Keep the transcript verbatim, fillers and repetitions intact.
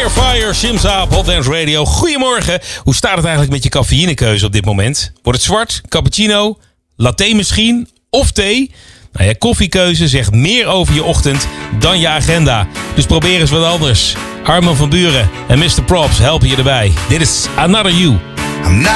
Fire, Shimza op Hot Dance Radio. Goedemorgen. Hoe staat het eigenlijk met je cafeïnekeuze op dit moment? Wordt het zwart, cappuccino, latte misschien of thee? Nou ja, koffiekeuze zegt meer over je ochtend dan je agenda. Dus probeer eens wat anders. Armin van Buuren en mister Props helpen je erbij. Dit is Another You. I'm not